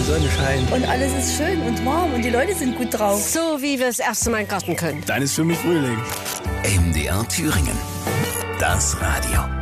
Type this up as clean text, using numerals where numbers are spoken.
Sonne scheint. Und alles ist schön und warm und die Leute sind gut drauf. So wie wir das erste Mal im Garten können. Dann ist für mich Frühling. MDR Thüringen. Das Radio.